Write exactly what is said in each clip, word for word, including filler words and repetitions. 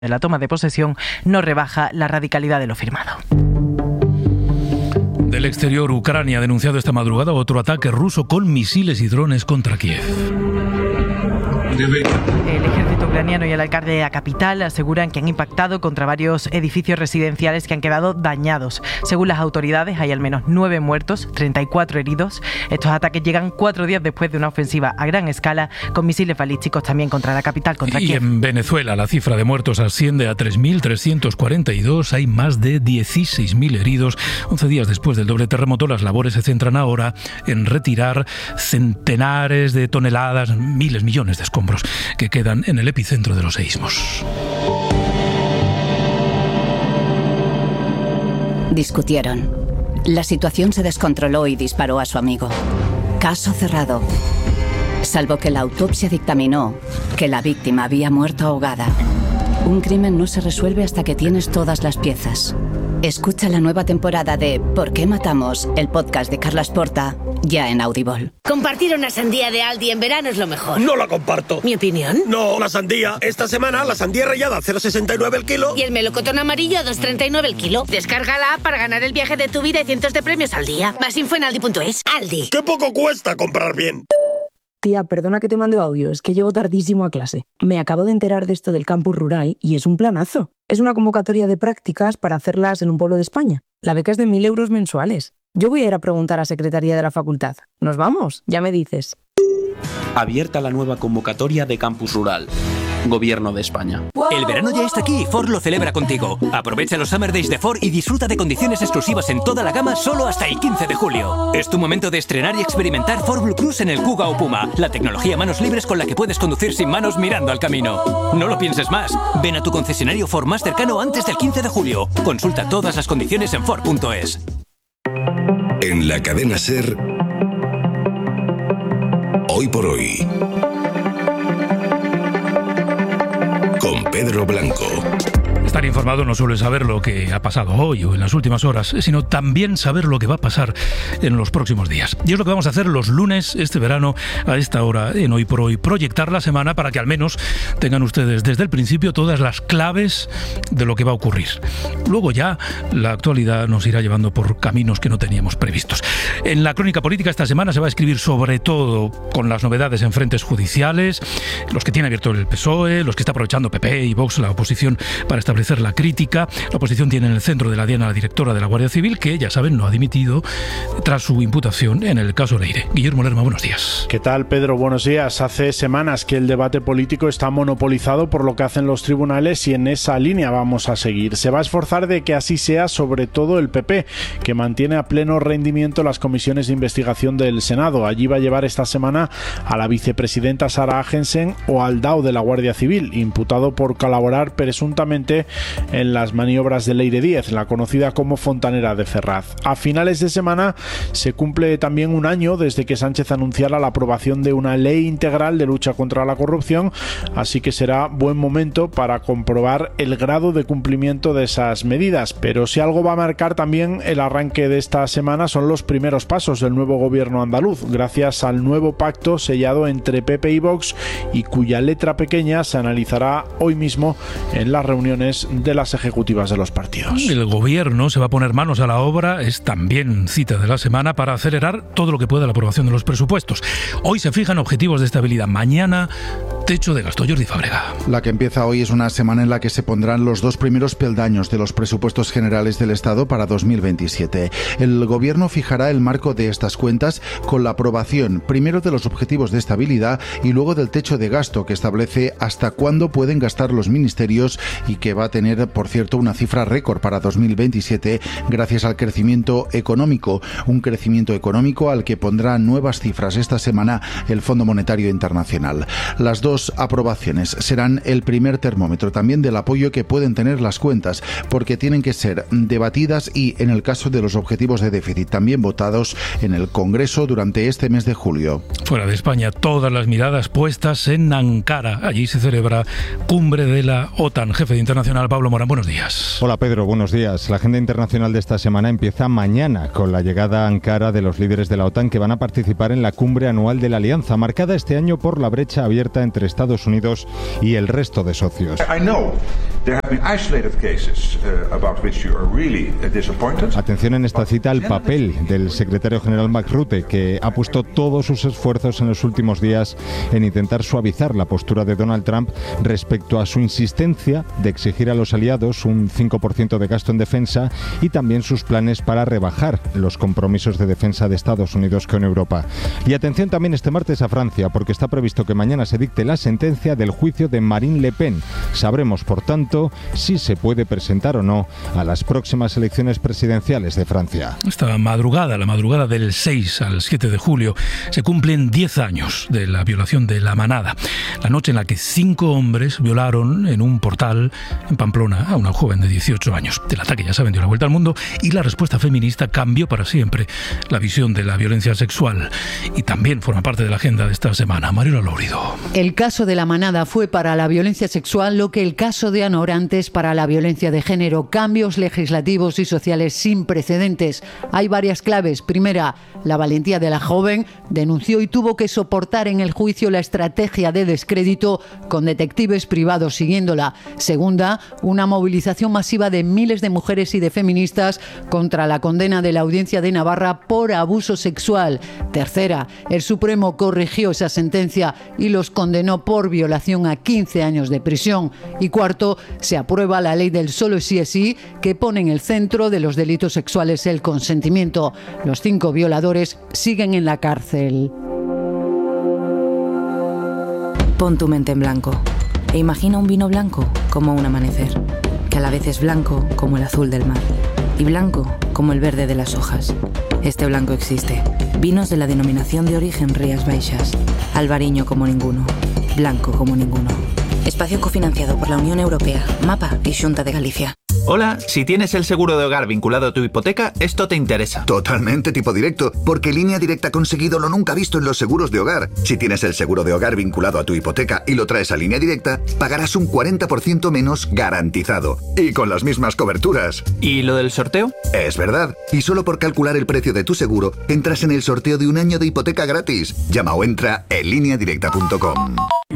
La toma de posesión no rebaja la radicalidad de lo firmado. Del exterior, Ucrania ha denunciado esta madrugada otro ataque ruso con misiles y drones contra Kiev. El ejército ucraniano y el alcalde de la capital aseguran que han impactado contra varios edificios residenciales que han quedado dañados. Según las autoridades, hay al menos nueve muertos, treinta y cuatro heridos. Estos ataques llegan cuatro días después de una ofensiva a gran escala con misiles balísticos también contra la capital, contra y Kiev. Y en Venezuela la cifra de muertos asciende a tres mil trescientos cuarenta y dos. Hay más de dieciséis mil heridos. once días después del doble terremoto, las labores se centran ahora en retirar centenares de toneladas, miles, millones de escombros que quedan en el epicentro de los seísmos. Discutieron. La situación se descontroló y disparó a su amigo. Caso cerrado. Salvo que la autopsia dictaminó que la víctima había muerto ahogada. Un crimen no se resuelve hasta que tienes todas las piezas. Escucha la nueva temporada de ¿Por qué matamos?, el podcast de Carlas Porta, ya en Audible. Compartir una sandía de Aldi en verano es lo mejor. No la comparto. ¿Mi opinión? No, la sandía. Esta semana la sandía rallada a cero coma sesenta y nueve el kilo. Y el melocotón amarillo a dos coma treinta y nueve el kilo. Descárgala para ganar el viaje de tu vida y cientos de premios al día. Más info en aldi punto es. Aldi. ¡Qué poco cuesta comprar bien! Tía, perdona que te mande audio, es que llego tardísimo a clase. Me acabo de enterar de esto del campus rural y es un planazo. Es una convocatoria de prácticas para hacerlas en un pueblo de España. La beca es de mil euros mensuales. Yo voy a ir a preguntar a Secretaría de la Facultad. ¿Nos vamos? Ya me dices. Abierta la nueva convocatoria de Campus Rural. Gobierno de España. El verano ya está aquí y Ford lo celebra contigo. Aprovecha los Summer Days de Ford y disfruta de condiciones exclusivas en toda la gama solo hasta el quince de julio. Es tu momento de estrenar y experimentar Ford Blue Cruise en el Kuga o Puma, la tecnología manos libres con la que puedes conducir sin manos mirando al camino. No lo pienses más. Ven a tu concesionario Ford más cercano antes del quince de julio. Consulta todas las condiciones en Ford punto es. En la cadena SER, Hoy por Hoy, con Pedro Blanco. Estar informado no solo es saber lo que ha pasado hoy o en las últimas horas, sino también saber lo que va a pasar en los próximos días. Y es lo que vamos a hacer los lunes este verano a esta hora en Hoy por Hoy. Proyectar la semana para que al menos tengan ustedes desde el principio todas las claves de lo que va a ocurrir. Luego ya la actualidad nos irá llevando por caminos que no teníamos previstos. En la crónica política esta semana se va a escribir sobre todo con las novedades en frentes judiciales, los que tiene abierto el P S O E, los que está aprovechando P P y Vox, la oposición, para establecer la crítica. La oposición tiene en el centro de la diana a la directora de la Guardia Civil, que, ya saben, no ha dimitido tras su imputación en el caso Leire. Guillermo Lerma, buenos días. ¿Qué tal, Pedro? Buenos días. Hace semanas que el debate político está monopolizado por lo que hacen los tribunales y en esa línea vamos a seguir. Se va a esforzar de que así sea, sobre todo el P P, que mantiene a pleno rendimiento las comisiones de investigación del Senado. Allí va a llevar esta semana a la vicepresidenta Sara Agensen o al D A O de la Guardia Civil, imputado por colaborar presuntamente en las maniobras de Leire Díez, la conocida como Fontanera de Ferraz. A finales de semana se cumple también un año desde que Sánchez anunciara la aprobación de una ley integral de lucha contra la corrupción, así que será buen momento para comprobar el grado de cumplimiento de esas medidas. Pero si algo va a marcar también el arranque de esta semana son los primeros pasos del nuevo gobierno andaluz, gracias al nuevo pacto sellado entre P P y Vox y cuya letra pequeña se analizará hoy mismo en las reuniones de las ejecutivas de los partidos. El gobierno se va a poner manos a la obra, es también cita de la semana, para acelerar todo lo que pueda la aprobación de los presupuestos. Hoy se fijan objetivos de estabilidad, mañana techo de gasto. Jordi Fábrega. La que empieza hoy es una semana en la que se pondrán los dos primeros peldaños de los presupuestos generales del Estado para dos mil veintisiete. El gobierno fijará el marco de estas cuentas con la aprobación primero de los objetivos de estabilidad y luego del techo de gasto, que establece hasta cuándo pueden gastar los ministerios y que va a tener, por cierto, una cifra récord para dos mil veintisiete gracias al crecimiento económico, un crecimiento económico al que pondrá nuevas cifras esta semana el Fondo Monetario Internacional. Las dos aprobaciones serán el primer termómetro también del apoyo que pueden tener las cuentas, porque tienen que ser debatidas y, en el caso de los objetivos de déficit, también votados en el Congreso durante este mes de julio. Fuera de España, todas las miradas puestas en Ankara. Allí se celebra cumbre de la OTAN. Jefe de Internacional, Pablo Morán, buenos días. Hola Pedro, buenos días. La agenda internacional de esta semana empieza mañana con la llegada a Ankara de los líderes de la OTAN que van a participar en la cumbre anual de la Alianza, marcada este año por la brecha abierta entre entre Estados Unidos y el resto de socios. Atención en esta cita al papel del secretario general Mark Rutte, que ha puesto todos sus esfuerzos en los últimos días en intentar suavizar la postura de Donald Trump respecto a su insistencia de exigir a los aliados un cinco por ciento de gasto en defensa y también sus planes para rebajar los compromisos de defensa de Estados Unidos con Europa. Y atención también este martes a Francia, porque está previsto que mañana se dicte la sentencia del juicio de Marine Le Pen. Sabremos, por tanto, si se puede presentar o no a las próximas elecciones presidenciales de Francia. Esta madrugada, la madrugada del seis al siete de julio, se cumplen diez años de la violación de La Manada, la noche en la que cinco hombres violaron en un portal en Pamplona a una joven de dieciocho años. El ataque, ya saben, dio la vuelta al mundo y la respuesta feminista cambió para siempre la visión de la violencia sexual, y también forma parte de la agenda de esta semana. Mariola Lórido. El caso de La Manada fue para la violencia sexual lo que el caso de Ana Orantes para la violencia de género. Cambios legislativos y sociales sin precedentes. Hay varias claves. Primera, la valentía de la joven. Denunció y tuvo que soportar en el juicio la estrategia de descrédito con detectives privados siguiéndola. Segunda, una movilización masiva de miles de mujeres y de feministas contra la condena de la Audiencia de Navarra por abuso sexual. Tercera, el Supremo corrigió esa sentencia y los condenó por violación a quince años de prisión. Y cuarto, se aprueba la ley del solo sí es sí, que pone en el centro de los delitos sexuales el consentimiento. Los cinco violadores siguen en la cárcel. Pon tu mente en blanco e imagina un vino blanco como un amanecer, que a la vez es blanco como el azul del mar y blanco como el verde de las hojas. Este blanco existe. Vinos de la denominación de origen Rías Baixas. Albariño como ninguno. Blanco como ninguno. Espacio cofinanciado por la Unión Europea, MAPA y Xunta de Galicia. Hola, si tienes el seguro de hogar vinculado a tu hipoteca, esto te interesa. Totalmente tipo directo, porque Línea Directa ha conseguido lo nunca visto en los seguros de hogar. Si tienes el seguro de hogar vinculado a tu hipoteca y lo traes a Línea Directa, pagarás un cuarenta por ciento menos garantizado. Y con las mismas coberturas. ¿Y lo del sorteo? Es verdad. Y solo por calcular el precio de tu seguro, entras en el sorteo de un año de hipoteca gratis. Llama o entra en línea directa punto com.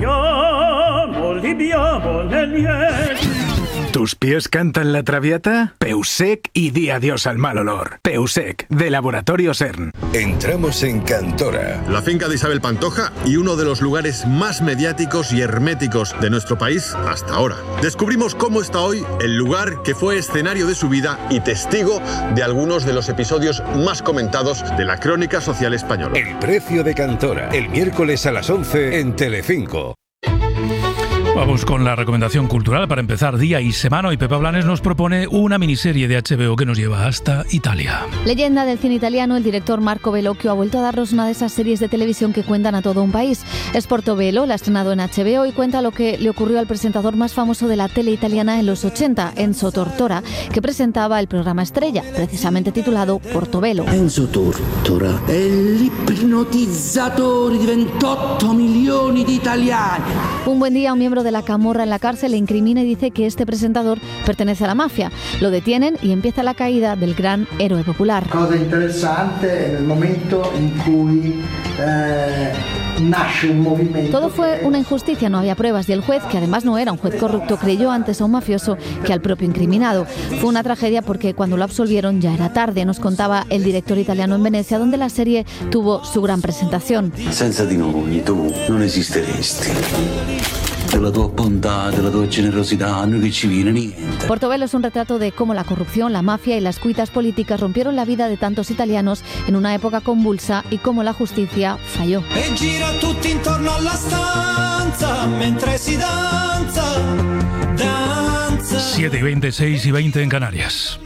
¿Tus pies cantan la traviata? Peusec y di adiós al mal olor. Peusec, de Laboratorio CERN. Entramos en Cantora, la finca de Isabel Pantoja y uno de los lugares más mediáticos y herméticos de nuestro país hasta ahora. Descubrimos cómo está hoy el lugar que fue escenario de su vida y testigo de algunos de los episodios más comentados de la crónica social española. El precio de Cantora, el miércoles a las once en Telecinco. Vamos con la recomendación cultural para empezar día y semana. Y Pepa Blanes nos propone una miniserie de H B O que nos lleva hasta Italia. Leyenda del cine italiano, el director Marco Bellocchio ha vuelto a darnos una de esas series de televisión que cuentan a todo un país. Es Portobello, la ha estrenado en H B O y cuenta lo que le ocurrió al presentador más famoso de la tele italiana en los ochenta, Enzo Tortora, que presentaba el programa estrella, precisamente titulado Portobello. Enzo Tortora è l'ipnotizzatore di ventotto milioni di italiani. Un buen día, un miembro de la camorra en la cárcel le incrimina y dice que este presentador pertenece a la mafia. Lo detienen y empieza la caída del gran héroe popular. Cosa interesante en el momento en cui eh, nace un movimiento. Todo fue una injusticia, no había pruebas y el juez, que además no era un juez corrupto, creyó antes a un mafioso que al propio incriminado. Fue una tragedia porque cuando lo absolvieron ya era tarde, nos contaba el director italiano en Venecia, donde la serie tuvo su gran presentación. Senza di noi tu non esisteresti. De la tua bontà, de la tua generosità, a noi che ci viene niente. Portobello es un retrato de cómo la corrupción, la mafia y las cuitas políticas rompieron la vida de tantos italianos en una época convulsa y cómo la justicia falló. E gira tutti intorno alla stanza mentre si danza, danza. siete y veinte, seis y veinte en Canarias.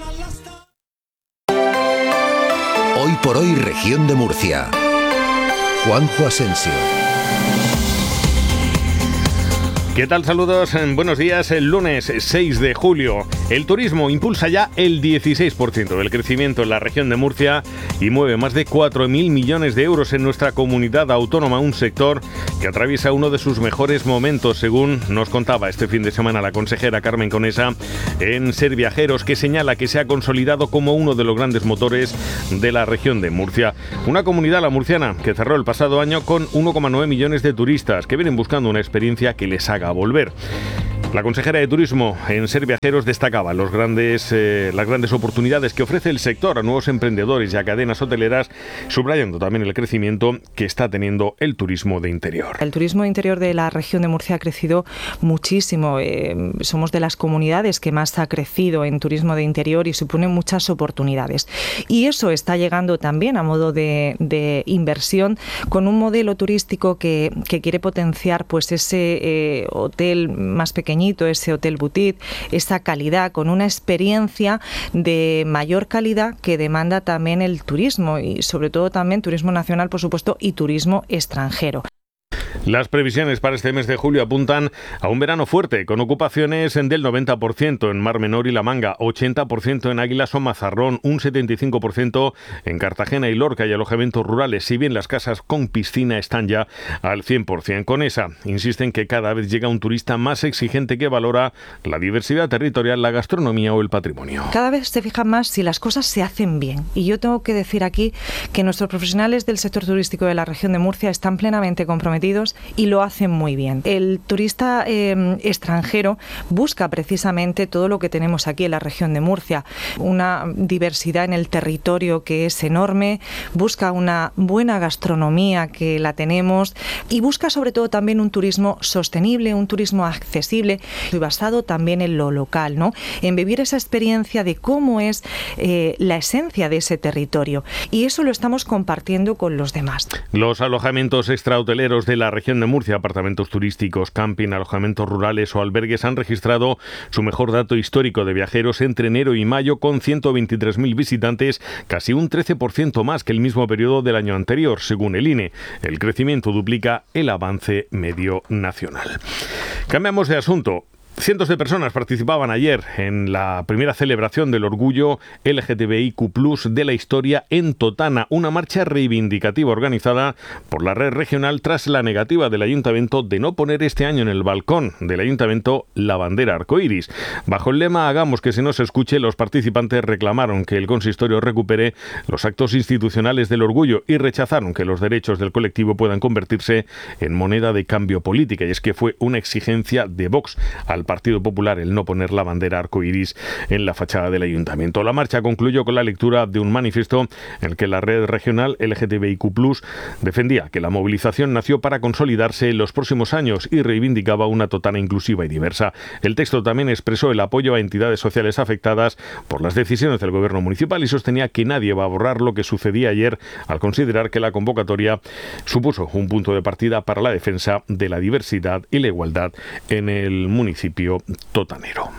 Hoy por hoy, región de Murcia. Juanjo Asensio. ¿Qué tal? Saludos, buenos días. El lunes seis de julio, el turismo impulsa ya el dieciséis por ciento del crecimiento en la región de Murcia y mueve más de cuatro mil millones de euros en nuestra comunidad autónoma, un sector que atraviesa uno de sus mejores momentos, según nos contaba este fin de semana la consejera Carmen Conesa en Ser Viajeros, que señala que se ha consolidado como uno de los grandes motores de la región de Murcia. Una comunidad, la murciana, que cerró el pasado año con uno coma nueve millones de turistas que vienen buscando una experiencia que les haga a volver. La consejera de Turismo en Ser Viajeros destacaba los grandes, eh, las grandes oportunidades que ofrece el sector a nuevos emprendedores y a cadenas hoteleras, subrayando también el crecimiento que está teniendo el turismo de interior. El turismo de interior de la región de Murcia ha crecido muchísimo. Eh, somos de las comunidades que más ha crecido en turismo de interior y supone muchas oportunidades. Y eso está llegando también a modo de, de inversión con un modelo turístico que, que quiere potenciar pues ese eh, hotel más pequeño, ese hotel boutique, esa calidad, con una experiencia de mayor calidad que demanda también el turismo y sobre todo también turismo nacional, por supuesto, y turismo extranjero. Las previsiones para este mes de julio apuntan a un verano fuerte, con ocupaciones del noventa por ciento en Mar Menor y La Manga, ochenta por ciento en Águilas o Mazarrón, un setenta y cinco por ciento en Cartagena y Lorca y alojamientos rurales, si bien las casas con piscina están ya al cien por ciento. Con esa, insisten que cada vez llega un turista más exigente que valora la diversidad territorial, la gastronomía o el patrimonio. Cada vez se fija más si las cosas se hacen bien. Y yo tengo que decir aquí que nuestros profesionales del sector turístico de la región de Murcia están plenamente comprometidos y lo hacen muy bien. El turista eh, extranjero busca precisamente todo lo que tenemos aquí en la región de Murcia, una diversidad en el territorio que es enorme, busca una buena gastronomía que la tenemos y busca sobre todo también un turismo sostenible, un turismo accesible y basado también en lo local, ¿no? En vivir esa experiencia de cómo es eh, la esencia de ese territorio, y eso lo estamos compartiendo con los demás. Los alojamientos extrahoteleros de la región de Murcia, apartamentos turísticos, camping, alojamientos rurales o albergues han registrado su mejor dato histórico de viajeros entre enero y mayo, con ciento veintitrés mil visitantes, casi un trece por ciento más que el mismo periodo del año anterior, según el I N E. El crecimiento duplica el avance medio nacional. Cambiamos de asunto. Cientos de personas participaban ayer en la primera celebración del orgullo L G T B I Q plus de la historia en Totana, una marcha reivindicativa organizada por la red regional tras la negativa del ayuntamiento de no poner este año en el balcón del ayuntamiento la bandera arcoíris. Bajo el lema "Hagamos que se nos escuche", los participantes reclamaron que el consistorio recupere los actos institucionales del orgullo y rechazaron que los derechos del colectivo puedan convertirse en moneda de cambio política. Y es que fue una exigencia de Vox al Partido Popular el no poner la bandera arcoíris en la fachada del ayuntamiento. La marcha concluyó con la lectura de un manifiesto en el que la red regional L G T B I Q plus defendía que la movilización nació para consolidarse en los próximos años y reivindicaba una Totana inclusiva y diversa. El texto también expresó el apoyo a entidades sociales afectadas por las decisiones del gobierno municipal y sostenía que nadie va a borrar lo que sucedía ayer, al considerar que la convocatoria supuso un punto de partida para la defensa de la diversidad y la igualdad en el municipio totanero.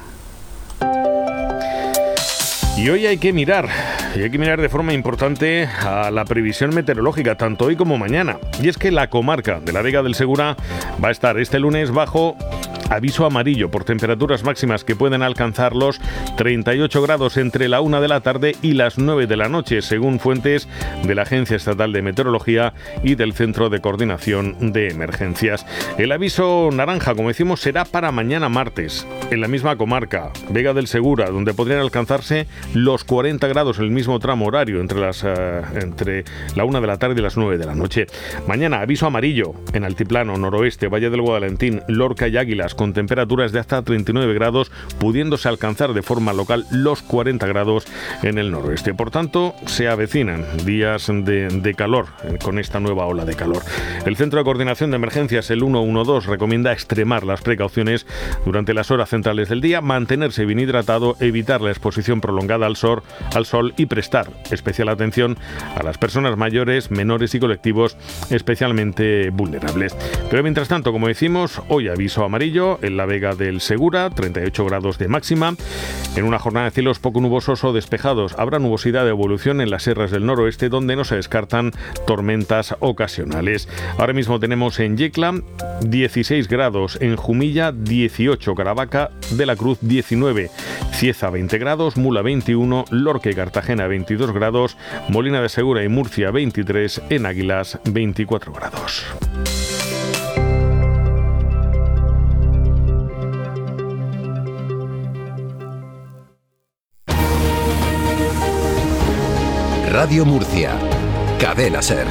Y hoy hay que mirar, y hay que mirar de forma importante a la previsión meteorológica, tanto hoy como mañana. Y es que la comarca de la Vega del Segura va a estar este lunes bajo aviso amarillo por temperaturas máximas que pueden alcanzar los treinta y ocho grados entre la una de la tarde y las nueve de la noche, según fuentes de la Agencia Estatal de Meteorología y del Centro de Coordinación de Emergencias. El aviso naranja, como decimos, será para mañana martes, en la misma comarca, Vega del Segura, donde podrían alcanzarse los cuarenta grados en el mismo tramo horario, entre, las, uh, entre la una de la tarde y las nueve de la noche. Mañana, aviso amarillo en altiplano, noroeste, Valle del Guadalentín, Lorca y Águilas, con temperaturas de hasta treinta y nueve grados, pudiéndose alcanzar de forma local los cuarenta grados en el noroeste. Por tanto, se avecinan días de, de calor con esta nueva ola de calor. El Centro de Coordinación de Emergencias, el ciento doce, recomienda extremar las precauciones durante las horas centrales del día, mantenerse bien hidratado, evitar la exposición prolongada al sol, al sol y prestar especial atención a las personas mayores, menores y colectivos especialmente vulnerables. Pero mientras tanto, como decimos, hoy aviso amarillo ocho, en la Vega del Segura, treinta y ocho grados de máxima. En una jornada de cielos poco nubosos o despejados, habrá nubosidad de evolución en las sierras del noroeste, donde no se descartan tormentas ocasionales. Ahora mismo tenemos en Yecla dieciséis grados, en Jumilla dieciocho, Caravaca de la Cruz diecinueve, Cieza veinte grados, Mula veintiuno, Lorca y Cartagena veintidós grados, Molina de Segura y Murcia veintitrés, en Águilas veinticuatro grados. Radio Murcia, Cadena SER.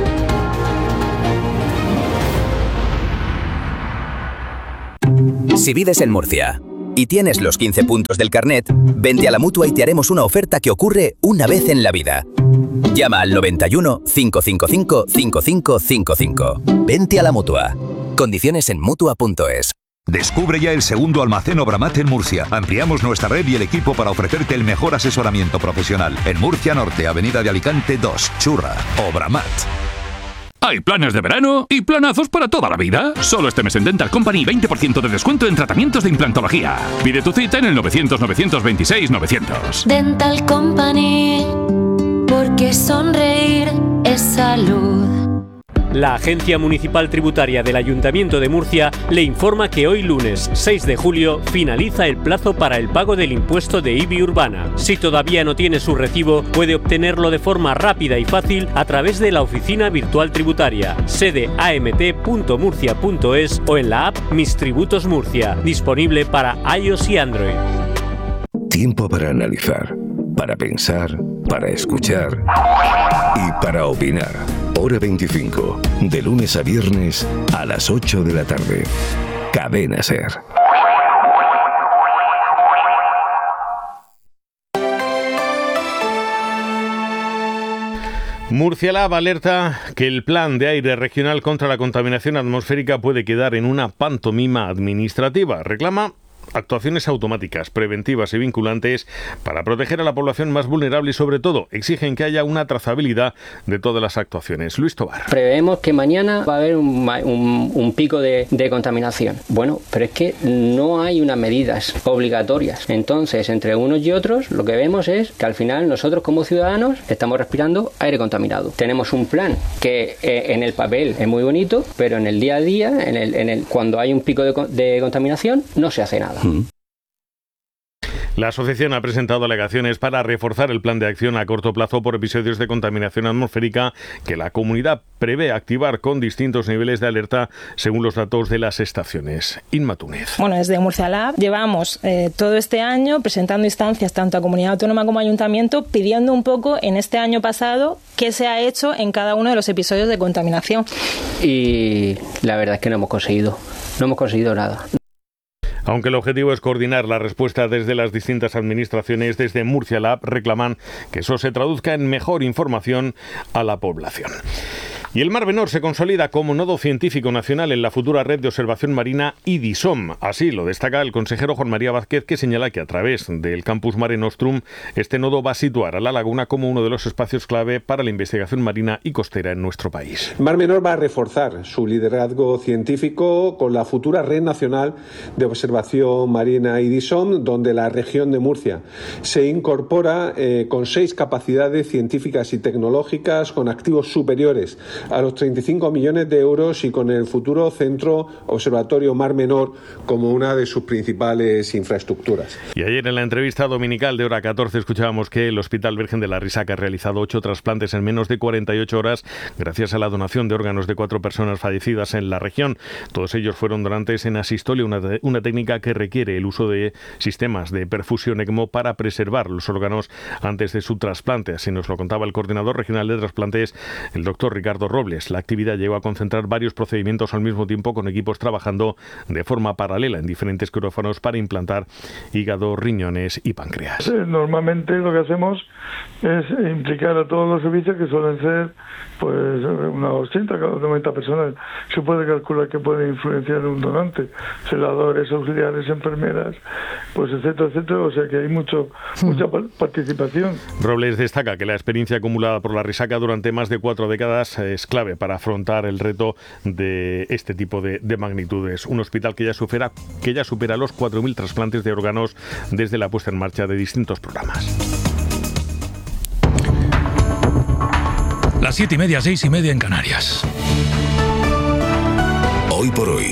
Si vives en Murcia y tienes los quince puntos del carnet, vente a la Mutua y te haremos una oferta que ocurre una vez en la vida. Llama al noventa y uno, cinco cinco cinco, cinco cinco cinco cinco. Vente a la Mutua. Condiciones en Mutua punto es. Descubre ya el segundo almacén Obramat en Murcia. Ampliamos nuestra red y el equipo para ofrecerte el mejor asesoramiento profesional. En Murcia Norte, Avenida de Alicante dos, Churra. Obramat. Hay planes de verano y planazos para toda la vida. Solo este mes en Dental Company veinte por ciento de descuento en tratamientos de implantología. Pide tu cita en el novecientos, novecientos veintiséis, novecientos. Dental Company, porque sonreír es salud. La Agencia Municipal Tributaria del Ayuntamiento de Murcia le informa que hoy lunes seis de julio finaliza el plazo para el pago del impuesto de I B I urbana. Si todavía no tiene su recibo, puede obtenerlo de forma rápida y fácil a través de la Oficina Virtual Tributaria, sede a m t punto murcia punto es o en la app Mis Tributos Murcia, disponible para iOS y Android. Tiempo para analizar, para pensar, para escuchar y para opinar. Hora veinticinco, de lunes a viernes a las ocho de la tarde. Cadena SER. Murcialab alerta que el plan de aire regional contra la contaminación atmosférica puede quedar en una pantomima administrativa. Reclama actuaciones automáticas, preventivas y vinculantes para proteger a la población más vulnerable y, sobre todo, exigen que haya una trazabilidad de todas las actuaciones. Luis Tobar. Prevemos que mañana va a haber un, un, un pico de, de contaminación. Bueno, pero es que no hay unas medidas obligatorias. Entonces, entre unos y otros, lo que vemos es que al final nosotros como ciudadanos estamos respirando aire contaminado. Tenemos un plan que eh, en el papel es muy bonito, pero en el día a día, en el, en el, cuando hay un pico de, de contaminación, no se hace nada. La asociación ha presentado alegaciones para reforzar el plan de acción a corto plazo por episodios de contaminación atmosférica que la comunidad prevé activar con distintos niveles de alerta según los datos de las estaciones. Inma Túnez. Bueno, desde Murcialab llevamos eh, todo este año presentando instancias tanto a comunidad autónoma como a ayuntamiento pidiendo un poco en este año pasado qué se ha hecho en cada uno de los episodios de contaminación. Y la verdad es que no hemos conseguido, no hemos conseguido nada. Aunque el objetivo es coordinar la respuesta desde las distintas administraciones, desde Murcialab reclaman que eso se traduzca en mejor información a la población. Y el Mar Menor se consolida como nodo científico nacional en la futura red de observación marina IDISOM. Así lo destaca el consejero Juan María Vázquez, que señala que a través del campus Mare Nostrum este nodo va a situar a la laguna como uno de los espacios clave para la investigación marina y costera en nuestro país. Mar Menor va a reforzar su liderazgo científico con la futura red nacional de observación marina IDISOM, donde la región de Murcia se incorpora eh, con seis capacidades científicas y tecnológicas con activos superiores a los treinta y cinco millones de euros y con el futuro Centro Observatorio Mar Menor como una de sus principales infraestructuras. Y ayer en la entrevista dominical de Hora catorce escuchábamos que el Hospital Virgen de la Risaca ha realizado ocho trasplantes en menos de cuarenta y ocho horas gracias a la donación de órganos de cuatro personas fallecidas en la región. Todos ellos fueron donantes en asistolia, una, una técnica que requiere el uso de sistemas de perfusión ECMO para preservar los órganos antes de su trasplante. Así nos lo contaba el coordinador regional de trasplantes, el doctor Ricardo Robles. La actividad llegó a concentrar varios procedimientos al mismo tiempo con equipos trabajando de forma paralela en diferentes quirófanos para implantar hígado, riñones y páncreas. Normalmente lo que hacemos es implicar a todos los servicios, que suelen ser pues unas ochenta, noventa personas. Se puede calcular que puede influenciar un donante, celadores, auxiliares, enfermeras, pues etcétera, etcétera. O sea que hay mucho mucha participación. Robles destaca que la experiencia acumulada por la Risaca durante más de cuatro décadas eh, es clave para afrontar el reto de este tipo de, de magnitudes. Un hospital que ya supera, que ya supera los cuatro mil trasplantes de órganos desde la puesta en marcha de distintos programas. Las siete y media, seis y media en Canarias. Hoy por hoy,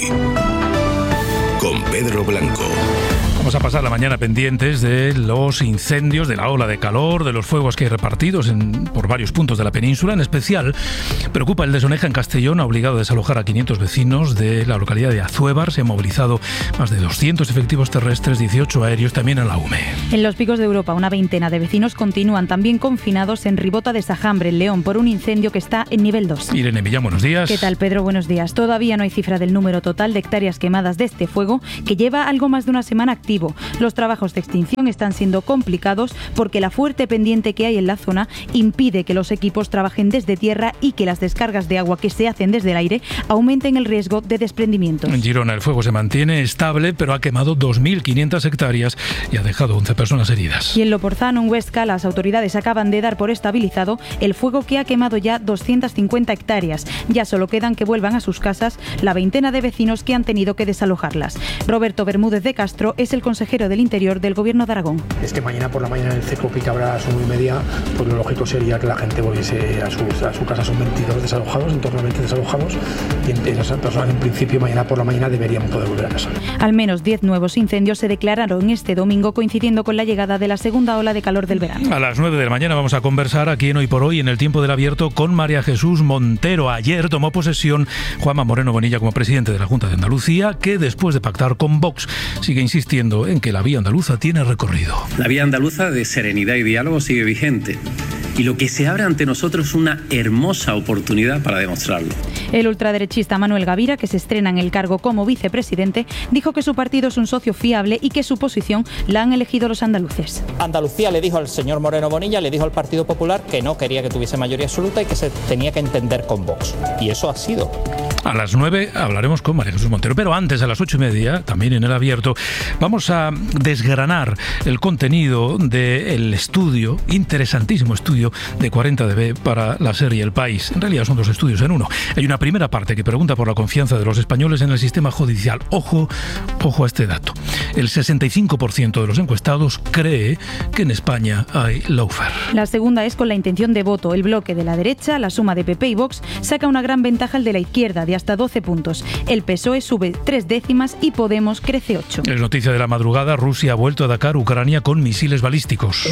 con Pedro Blanco. Vamos a pasar la mañana pendientes de los incendios, de la ola de calor, de los fuegos que hay repartidos en, por varios puntos de la península. En especial, preocupa el de Soneja en Castellón, ha obligado a desalojar a quinientos vecinos de la localidad de Azuévar. Se han movilizado más de doscientos efectivos terrestres, dieciocho aéreos, también en la U M E. En los Picos de Europa, una veintena de vecinos continúan también confinados en Ribota de Sajambre, en León, por un incendio que está en nivel dos. Irene Millán, buenos días. ¿Qué tal, Pedro? Buenos días. Todavía no hay cifra del número total de hectáreas quemadas de este fuego, que lleva algo más de una semana activo. Los trabajos de extinción están siendo complicados porque la fuerte pendiente que hay en la zona impide que los equipos trabajen desde tierra y que las descargas de agua que se hacen desde el aire aumenten el riesgo de desprendimientos. En Girona el fuego se mantiene estable, pero ha quemado dos mil quinientas hectáreas y ha dejado once personas heridas. Y en Loporzano, en Huesca, las autoridades acaban de dar por estabilizado el fuego que ha quemado ya doscientas cincuenta hectáreas. Ya solo quedan que vuelvan a sus casas la veintena de vecinos que han tenido que desalojarlas. Roberto Bermúdez de Castro es el consejero del Interior del Gobierno de Aragón. Es que mañana por la mañana en el Cecopi, que habrá a las nueve y media, pues lo lógico sería que la gente volviese a, sus, a su casa. Son veintidós desalojados, en torno a veinte desalojados, y en, esas personas en principio mañana por la mañana deberían poder volver a casa. Al menos diez nuevos incendios se declararon este domingo, coincidiendo con la llegada de la segunda ola de calor del verano. A las nueve de la mañana vamos a conversar aquí en Hoy por Hoy, en el Tiempo del Abierto, con María Jesús Montero. Ayer tomó posesión Juanma Moreno Bonilla como presidente de la Junta de Andalucía, que después de pactar con Vox sigue insistiendo en que la vía andaluza tiene recorrido. La vía andaluza de serenidad y diálogo sigue vigente. Y lo que se abre ante nosotros es una hermosa oportunidad para demostrarlo. El ultraderechista Manuel Gavira, que se estrena en el cargo como vicepresidente, dijo que su partido es un socio fiable y que su posición la han elegido los andaluces. Andalucía le dijo al señor Moreno Bonilla, le dijo al Partido Popular que no quería que tuviese mayoría absoluta y que se tenía que entender con Vox. Y eso ha sido. A las nueve hablaremos con María Jesús Montero, pero antes, a las ocho y media, también en el Abierto, vamos a desgranar el contenido del estudio, interesantísimo estudio de cuarenta D B para la serie El País. En realidad son dos estudios en uno. Hay una primera parte que pregunta por la confianza de los españoles en el sistema judicial. Ojo, ojo a este dato. El sesenta y cinco por ciento de los encuestados cree que en España hay lawfare. La segunda es con la intención de voto. El bloque de la derecha, la suma de P P y Vox, saca una gran ventaja al de la izquierda, de hasta doce puntos. El P S O E sube tres décimas y Podemos crece ocho. Es noticia de la madrugada, Rusia ha vuelto a atacar Ucrania con misiles balísticos.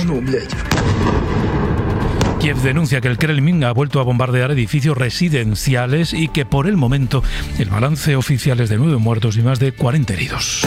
Kiev denuncia que el Kremlin ha vuelto a bombardear edificios residenciales y que por el momento el balance oficial es de nueve muertos y más de cuarenta heridos.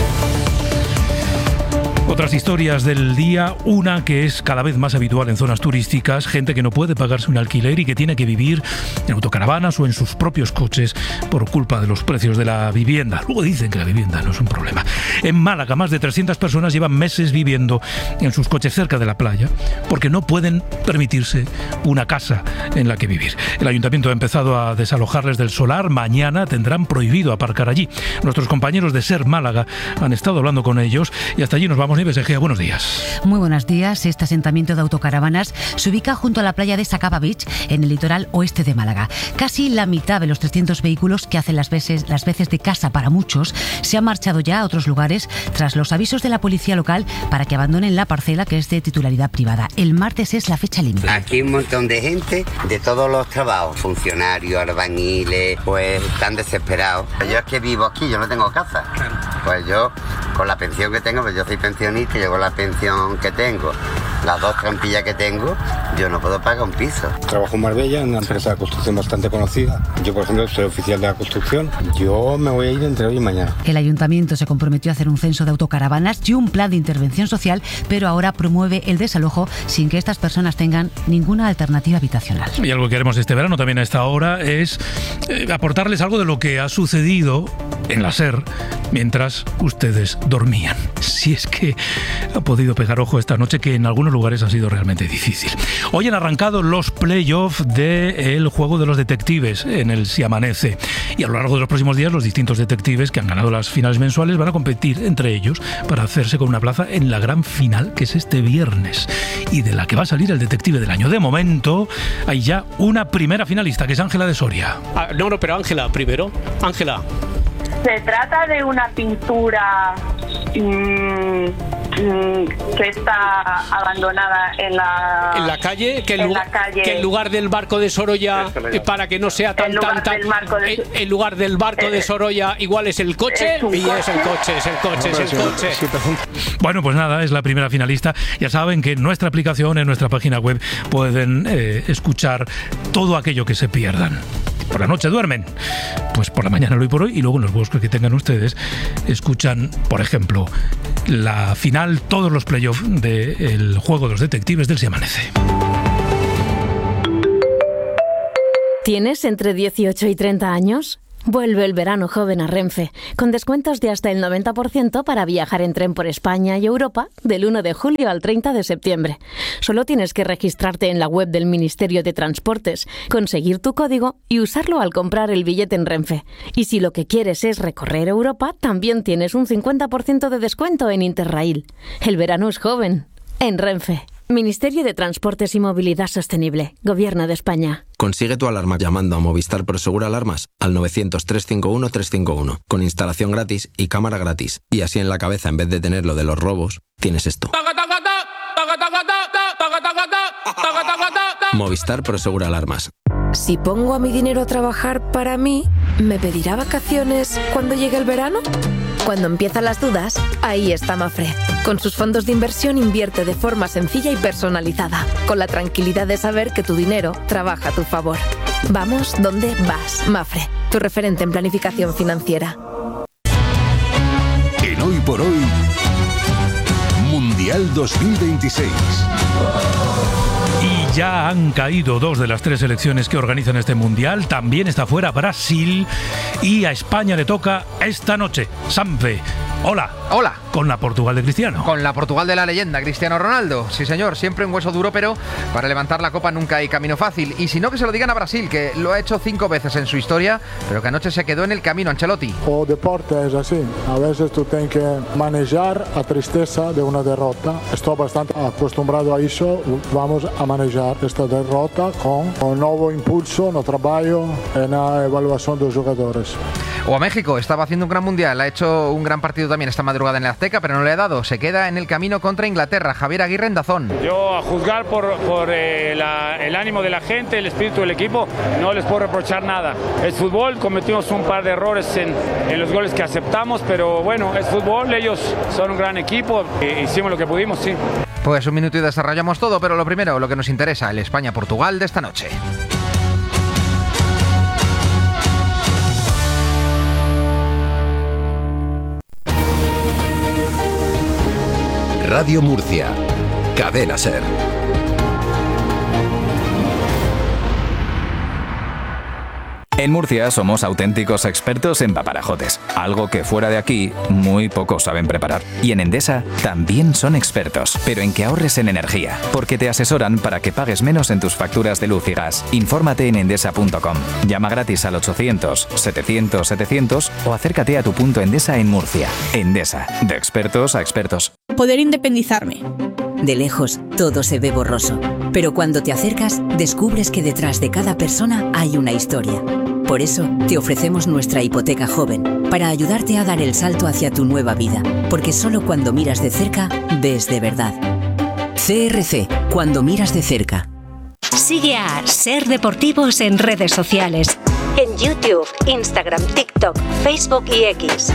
Otras historias del día, una que es cada vez más habitual en zonas turísticas, gente que no puede pagarse un alquiler y que tiene que vivir en autocaravanas o en sus propios coches por culpa de los precios de la vivienda. Luego dicen que la vivienda no es un problema. En Málaga, más de trescientas personas llevan meses viviendo en sus coches cerca de la playa porque no pueden permitirse una casa en la que vivir. El ayuntamiento ha empezado a desalojarles del solar. Mañana tendrán prohibido aparcar allí. Nuestros compañeros de SER Málaga han estado hablando con ellos y hasta allí nos vamos. Nieves Egea, buenos días. Muy buenos días. Este asentamiento de autocaravanas se ubica junto a la playa de Sacaba Beach, en el litoral oeste de Málaga. Casi la mitad de los trescientos vehículos que hacen las veces, las veces de casa para muchos se han marchado ya a otros lugares tras los avisos de la policía local para que abandonen la parcela, que es de titularidad privada. El martes es la fecha límite. Aquí hay un montón de gente de todos los trabajos, funcionarios, albañiles, pues están desesperados. Yo es que vivo aquí, yo no tengo casa. Pues yo, con la pensión que tengo, pues yo soy pensionista, yo con la pensión que tengo, las dos trampillas que tengo, yo no puedo pagar un piso. Trabajo en Marbella, en una empresa de construcción bastante conocida. Yo, por ejemplo, soy oficial de la construcción. Yo me voy a ir entre hoy y mañana. El ayuntamiento se comprometió a hacer un censo de autocaravanas y un plan de intervención social, pero ahora promueve el desalojo sin que estas personas tengan ninguna alternativa habitacional. Y algo que haremos este verano también a esta hora es eh, aportarles algo de lo que ha sucedido en la SER mientras ustedes dormían. Si es que ha podido pegar ojo esta noche que en algunos lugares ha sido realmente difícil. Hoy han arrancado los playoffs del juego de los detectives en el Si Amanece. Y a lo largo de los próximos días, los distintos detectives que han ganado las finales mensuales van a competir entre ellos para hacerse con una plaza en la gran final, que es este viernes, y de la que va a salir el detective del año. De momento, hay ya una primera finalista, que es Ángela de Soria. Ah, no, no, pero Ángela, primero. Ángela. Se trata de una pintura mmm, mmm, que está abandonada en la en la calle, que en, en, lugar, la calle, que en lugar del barco de Sorolla, eh, para que no sea tan en lugar tan tan del barco de, en, en lugar del barco de Sorolla igual es el coche, es un y coche. es el coche, es el coche, es el coche. Bueno, pues nada, es la primera finalista. Ya saben que en nuestra aplicación, en nuestra página web, pueden eh, escuchar todo aquello que se pierdan. Por la noche duermen, pues por la mañana lo Hoy por Hoy, y luego en los bosques que tengan ustedes escuchan, por ejemplo, la final, todos los playoffs del juego de los detectives del Si Amanece. ¿Tienes entre dieciocho y treinta años? Vuelve el verano joven a Renfe, con descuentos de hasta el noventa por ciento para viajar en tren por España y Europa del uno de julio al treinta de septiembre. Solo tienes que registrarte en la web del Ministerio de Transportes, conseguir tu código y usarlo al comprar el billete en Renfe. Y si lo que quieres es recorrer Europa, también tienes un cincuenta por ciento de descuento en Interrail. El verano es joven, en Renfe. Ministerio de Transportes y Movilidad Sostenible, Gobierno de España. Consigue tu alarma llamando a Movistar Prosegur Alarmas al novecientos, trescientos cincuenta y uno, trescientos cincuenta y uno, con instalación gratis y cámara gratis. Y así en la cabeza, en vez de tener lo de los robos, tienes esto. Movistar Prosegur Alarmas. Si pongo a mi dinero a trabajar para mí, ¿me pedirá vacaciones cuando llegue el verano? Cuando empiezan las dudas, ahí está Mafre. Con sus fondos de inversión invierte de forma sencilla y personalizada, con la tranquilidad de saber que tu dinero trabaja a tu favor. Vamos donde vas, Mafre, tu referente en planificación financiera. En Hoy por Hoy, Mundial dos mil veintiséis. Y ya han caído dos de las tres selecciones que organizan este Mundial. También está fuera Brasil y a España le toca esta noche. Sanfe, hola. Hola. Con la Portugal de Cristiano. Con la Portugal de la leyenda, Cristiano Ronaldo. Sí, señor, siempre un hueso duro, pero para levantar la copa nunca hay camino fácil. Y si no, que se lo digan a Brasil, que lo ha hecho cinco veces en su historia, pero que anoche se quedó en el camino. Ancelotti. O deporte es así. A veces tú tienes que manejar la tristeza de una derrota. Estoy bastante acostumbrado a eso. Vamos a manejar esta derrota con un nuevo impulso no trabajo en la evaluación de los jugadores. O a México, estaba haciendo un gran mundial, ha hecho un gran partido también esta madrugada en el Azteca, pero no le ha dado, se queda en el camino contra Inglaterra. Javier Aguirre en Dazón. Yo, a juzgar por, por eh, la, el ánimo de la gente, el espíritu del equipo, no les puedo reprochar nada. Es fútbol, cometimos un par de errores en, en los goles que aceptamos, pero bueno, es fútbol, ellos son un gran equipo, e hicimos lo que pudimos, sí. Pues un minuto y desarrollamos todo, pero lo primero, lo que nos interesa, el España-Portugal de esta noche. Radio Murcia, Cadena Ser. En Murcia somos auténticos expertos en paparajotes, algo que fuera de aquí muy pocos saben preparar. Y en Endesa también son expertos, pero en que ahorres en energía, porque te asesoran para que pagues menos en tus facturas de luz y gas. Infórmate en endesa punto com. Llama gratis al ochocientos, setecientos, setecientos o acércate a tu punto Endesa en Murcia. Endesa, de expertos a expertos. Poder independizarme. De lejos, todo se ve borroso, pero cuando te acercas, descubres que detrás de cada persona hay una historia. Por eso, te ofrecemos nuestra hipoteca joven, para ayudarte a dar el salto hacia tu nueva vida, porque solo cuando miras de cerca, ves de verdad. C R C, cuando miras de cerca. Sigue a Ser Deportivos en redes sociales. En YouTube, Instagram, TikTok, Facebook y X.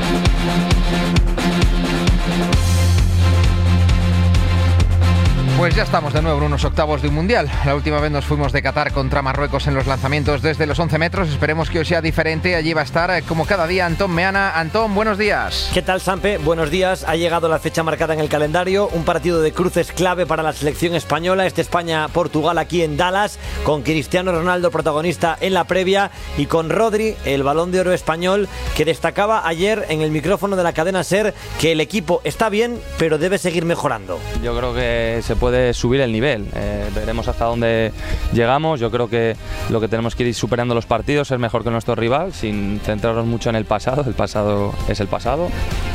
Pues ya estamos de nuevo en unos octavos de un mundial. La última vez nos fuimos de Qatar contra Marruecos en los lanzamientos desde los once metros. Esperemos que hoy sea diferente. Allí va a estar, como cada día, Antón Meana. Antón, buenos días. ¿Qué tal, Sampe? Buenos días. Ha llegado la fecha marcada en el calendario. Un partido de cruces clave para la selección española. Este España-Portugal aquí en Dallas, con Cristiano Ronaldo protagonista en la previa y con Rodri, el Balón de Oro español, que destacaba ayer en el micrófono de la cadena SER que el equipo está bien, pero debe seguir mejorando. Yo creo que se puede subir el nivel, eh, veremos hasta dónde llegamos. Yo creo que lo que tenemos que ir superando los partidos, es mejor que nuestro rival, sin centrarnos mucho en el pasado. El pasado es el pasado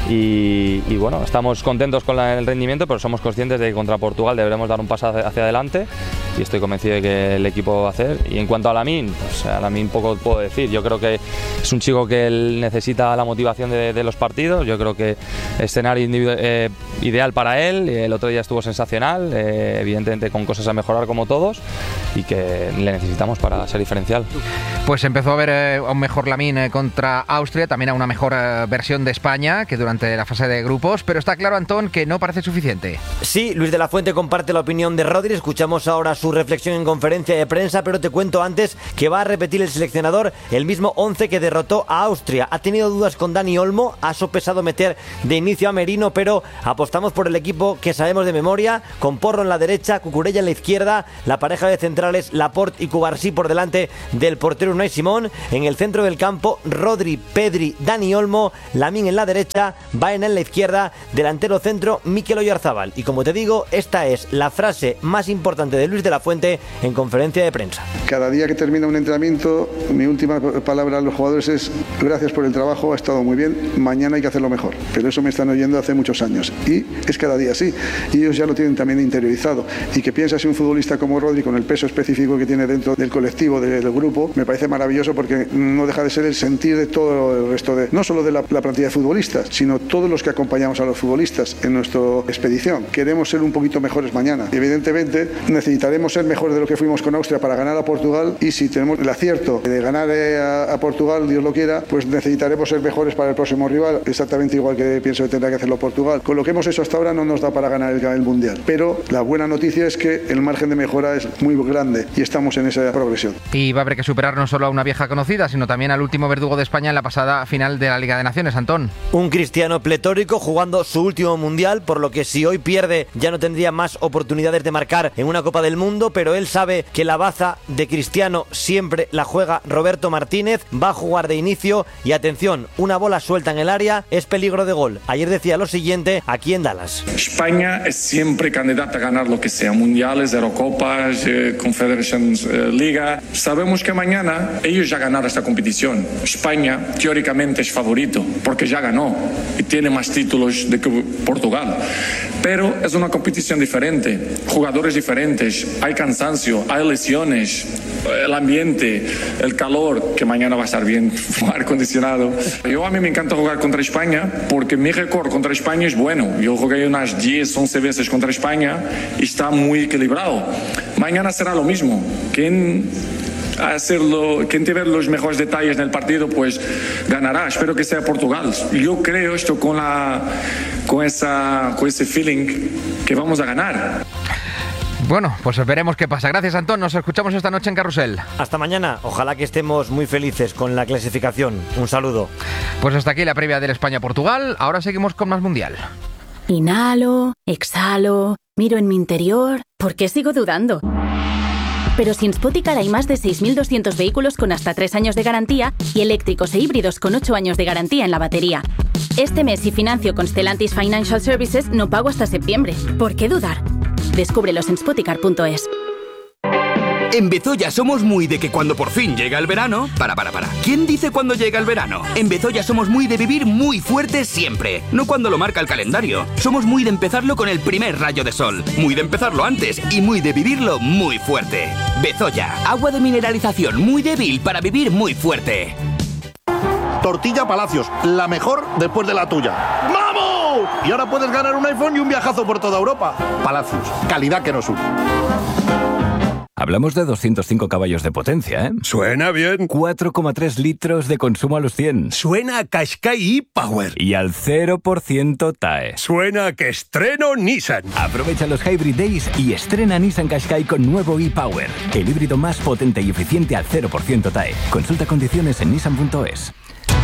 y, y bueno, estamos contentos con la, el rendimiento, pero somos conscientes de que contra Portugal deberemos dar un paso hacia, hacia adelante y estoy convencido de que el equipo va a hacer. Y en cuanto a Lamine, pues a Lamine poco puedo decir. Yo creo que es un chico que él necesita la motivación de, de los partidos. Yo creo que escenario eh, ideal para él. El otro día estuvo sensacional, eh, evidentemente con cosas a mejorar como todos, y que le necesitamos para ser diferencial. Pues empezó a ver eh, a un mejor Lamine contra Austria, también a una mejor eh, versión de España que durante la fase de grupos, pero está claro, Antón, que no parece suficiente. Sí, Luis de la Fuente comparte la opinión de Rodri. Escuchamos ahora su reflexión en conferencia de prensa, pero te cuento antes que va a repetir el seleccionador el mismo once que derrotó a Austria. Ha tenido dudas con Dani Olmo, ha sopesado meter de inicio a Merino, pero apostamos por el equipo que sabemos de memoria, con Porro en la derecha, Cucurella en la izquierda, la pareja de centrales Laporte y Cubarsí por delante del portero Unai Simón, en el centro del campo Rodri, Pedri, Dani Olmo, Lamine en la derecha, Baena en la izquierda, delantero centro Mikel Oyarzabal. Y como te digo, esta es la frase más importante de Luis de la Fuente en conferencia de prensa. Cada día que termina un entrenamiento, mi última palabra a los jugadores es: gracias por el trabajo, ha estado muy bien, mañana hay que hacerlo mejor. Pero eso me están oyendo hace muchos años y es cada día así, y ellos ya lo tienen también interiorizado. Y que piensa si un futbolista como Rodri, con el peso específico que tiene dentro del colectivo, del grupo, me parece maravilloso, porque no deja de ser el sentir de todo el resto de, no solo de la, la plantilla de futbolistas, sino todos los que acompañamos a los futbolistas en nuestra expedición. Queremos ser un poquito mejores mañana. Evidentemente necesitaremos ser mejores de lo que fuimos con Austria para ganar a Portugal, y si tenemos el acierto de ganar a, a Portugal, Dios lo quiera, pues necesitaremos ser mejores para el próximo rival, exactamente igual que pienso que tendrá que hacerlo Portugal. Con lo que hemos hecho hasta ahora no nos da para ganar el, el Mundial, pero la buena noticia es que el margen de mejora es muy grande y estamos en esa progresión. Y va a haber que superar no solo a una vieja conocida, sino también al último verdugo de España en la pasada final de la Liga de Naciones, Antón. Un Cristiano pletórico jugando su último Mundial, por lo que si hoy pierde ya no tendría más oportunidades de marcar en una Copa del Mundo, pero él sabe que la baza de Cristiano siempre la juega Roberto Martínez, va a jugar de inicio y atención, una bola suelta en el área es peligro de gol. Ayer decía lo siguiente aquí en Dallas: España es siempre candidata a ganar lo que sea, mundiales, Eurocopas, eh, Confederations eh, Liga. Sabemos que mañana ellos ya ganaron esta competición. España teóricamente es favorito porque ya ganó y tiene más títulos de que Portugal, pero es una competición diferente, jugadores diferentes, hay cansancio, hay lesiones, el ambiente, el calor, que mañana va a estar bien, aire acondicionado. Yo a mí me encanta jugar contra España porque mi récord contra España es bueno. Yo jugué unas diez, once veces contra España y está muy equilibrado. Mañana será lo mismo. Quien hacerlo, quien tiene los mejores detalles en el partido, pues ganará. Espero que sea Portugal. Yo creo esto con la, con esa, con ese feeling que vamos a ganar. Bueno, pues veremos qué pasa. Gracias, Antón. Nos escuchamos esta noche en Carrusel. Hasta mañana. Ojalá que estemos muy felices con la clasificación. Un saludo. Pues hasta aquí la previa del España-Portugal. Ahora seguimos con más Mundial. Inhalo, exhalo, miro en mi interior. ¿Por qué sigo dudando? Pero si en Spoticar hay más de seis mil doscientos vehículos con hasta tres años de garantía y eléctricos e híbridos con ocho años de garantía en la batería. Este mes, si financio con Stellantis Financial Services, no pago hasta septiembre. ¿Por qué dudar? Descúbrelos en spoticar punto es. En Bezoya somos muy de que cuando por fin llega el verano... Para, para, para. ¿Quién dice cuando llega el verano? En Bezoya somos muy de vivir muy fuerte siempre. No cuando lo marca el calendario. Somos muy de empezarlo con el primer rayo de sol. Muy de empezarlo antes y muy de vivirlo muy fuerte. Bezoya. Agua de mineralización muy débil para vivir muy fuerte. Tortilla Palacios. La mejor después de la tuya. ¡Vamos! Y ahora puedes ganar un iPhone y un viajazo por toda Europa. Palacios. Calidad que nos une. Hablamos de doscientos cinco caballos de potencia, ¿eh? Suena bien. cuatro coma tres litros de consumo a los cien. Suena a Qashqai e-Power. Y al cero por ciento T A E. Suena a que estreno Nissan. Aprovecha los Hybrid Days y estrena Nissan Qashqai con nuevo e-Power. El híbrido más potente y eficiente al cero por ciento T A E. Consulta condiciones en nissan punto es.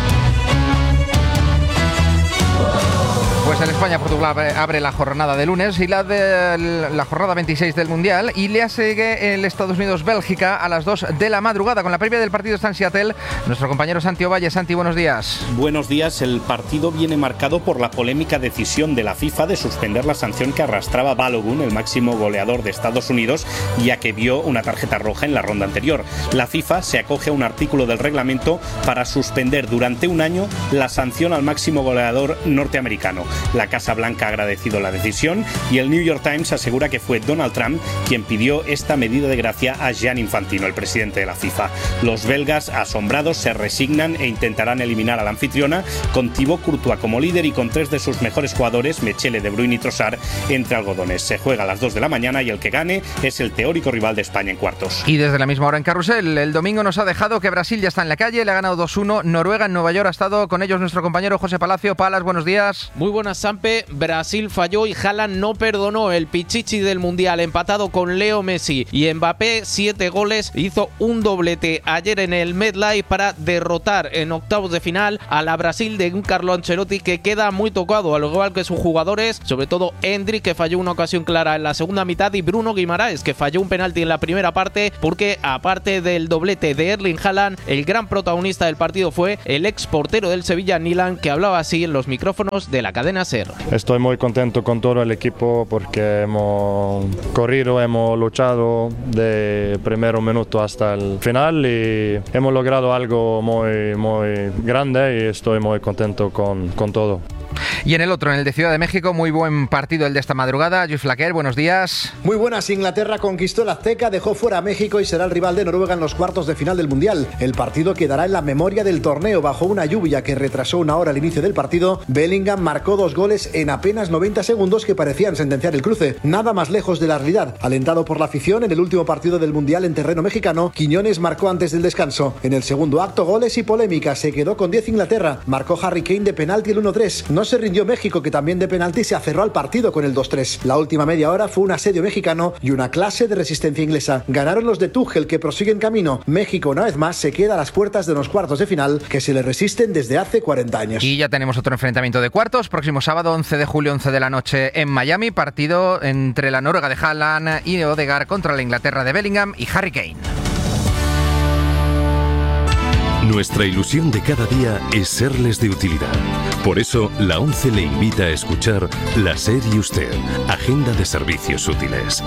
Pues el España-Portugal abre la jornada de lunes y la de la jornada veintiséis del Mundial, y le sigue el Estados Unidos-Bélgica a las dos de la madrugada. Con la previa del partido está en Seattle nuestro compañero Santi Ovalle. Santi, buenos días. Buenos días. El partido viene marcado por la polémica decisión de la FIFA de suspender la sanción que arrastraba Balogun, el máximo goleador de Estados Unidos, ya que vio una tarjeta roja en la ronda anterior. La FIFA se acoge a un artículo del reglamento para suspender durante un año la sanción al máximo goleador norteamericano. La Casa Blanca ha agradecido la decisión y el New York Times asegura que fue Donald Trump quien pidió esta medida de gracia a Gianni Infantino, el presidente de la FIFA. Los belgas, asombrados, se resignan e intentarán eliminar a la anfitriona con Thibaut Courtois como líder y con tres de sus mejores jugadores, Mechele, De Bruyne y Trossard, entre algodones. Se juega a las dos de la mañana y el que gane es el teórico rival de España en cuartos. Y desde la misma hora en Carrusel, el domingo nos ha dejado que Brasil ya está en la calle, le ha ganado dos uno. Noruega en Nueva York, ha estado con ellos nuestro compañero José Palacio. Palas, buenos días. Muy buenas, Sampe. Brasil falló y Haaland no perdonó. El pichichi del Mundial, empatado con Leo Messi y Mbappé, siete goles, hizo un doblete ayer en el MetLife para derrotar en octavos de final a la Brasil de un Carlo Ancelotti que queda muy tocado, al igual que sus jugadores, sobre todo Endrick, que falló una ocasión clara en la segunda mitad, y Bruno Guimaraes, que falló un penalti en la primera parte, porque aparte del doblete de Erling Haaland, el gran protagonista del partido fue el ex portero del Sevilla, Nilan, que hablaba así en los micrófonos de la cadena SER. Estoy muy contento con todo el equipo porque hemos corrido, hemos luchado de primer minuto hasta el final y hemos logrado algo muy, muy grande y estoy muy contento con, con todo. Y en el otro, en el de Ciudad de México, muy buen partido el de esta madrugada. Luis Flaquer, buenos días. Muy buenas. Inglaterra conquistó el Azteca, dejó fuera a México y será el rival de Noruega en los cuartos de final del Mundial. El partido quedará en la memoria del torneo. Bajo una lluvia que retrasó una hora el inicio del partido, Bellingham marcó dos goles en apenas noventa segundos que parecían sentenciar el cruce. Nada más lejos de la realidad. Alentado por la afición, en el último partido del Mundial en terreno mexicano, Quiñones marcó antes del descanso. En el segundo acto, goles y polémica. Se quedó con diez Inglaterra. Marcó Harry Kane de penalti el uno tres. No se rindió México, que también de penalti se aferró al partido con el dos tres. La última media hora fue un asedio mexicano y una clase de resistencia inglesa. Ganaron los de Tuchel, que prosiguen camino. México, una vez más, se queda a las puertas de unos cuartos de final que se le resisten desde hace cuarenta años. Y ya tenemos otro enfrentamiento de cuartos. Próximo sábado, once de julio, once de la noche en Miami. Partido entre la Noruega de Haaland y Odegaard contra la Inglaterra de Bellingham y Harry Kane. Nuestra ilusión de cada día es serles de utilidad. Por eso, la ONCE le invita a escuchar La SER y Usted, Agenda de Servicios Útiles.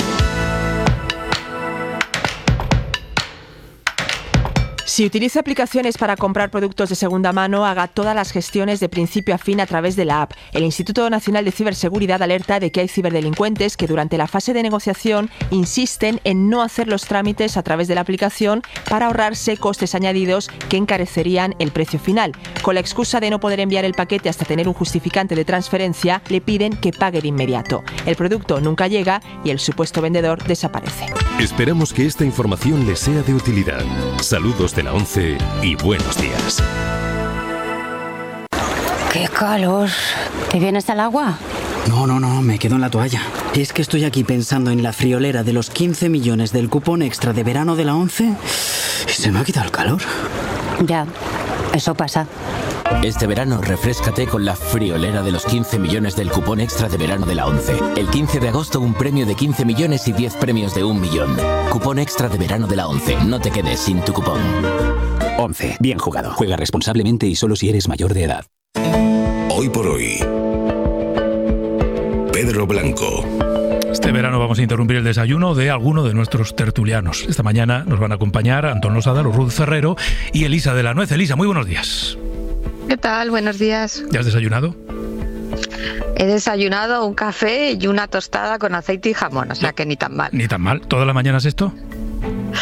Si utiliza aplicaciones para comprar productos de segunda mano, haga todas las gestiones de principio a fin a través de la app. El Instituto Nacional de Ciberseguridad alerta de que hay ciberdelincuentes que durante la fase de negociación insisten en no hacer los trámites a través de la aplicación para ahorrarse costes añadidos que encarecerían el precio final. Con la excusa de no poder enviar el paquete hasta tener un justificante de transferencia, le piden que pague de inmediato. El producto nunca llega y el supuesto vendedor desaparece. Esperamos que esta información les sea de utilidad. Saludos de la ONCE y buenos días. ¡Qué calor! ¿Te vienes al agua? No, no, no, me quedo en la toalla. Es que estoy aquí pensando en la friolera de los quince millones del cupón extra de verano de la ONCE y se me ha quitado el calor. Ya, eso pasa. Este verano refréscate con la friolera de los quince millones del cupón extra de verano de la ONCE. El quince de agosto un premio de quince millones y diez premios de un millón. Cupón extra de verano de la ONCE. No te quedes sin tu cupón. ONCE. Bien jugado. Juega responsablemente y solo si eres mayor de edad. Hoy por hoy. Pedro Blanco. Este verano vamos a interrumpir el desayuno de alguno de nuestros tertulianos. Esta mañana nos van a acompañar Antón Losada, Ruth Ferrero y Elisa de la Nuez. Elisa, muy buenos días. ¿Qué tal? Buenos días. ¿Ya has desayunado? He desayunado un café y una tostada con aceite y jamón, o sea que ni tan mal. Ni tan mal. ¿Todas las mañanas esto?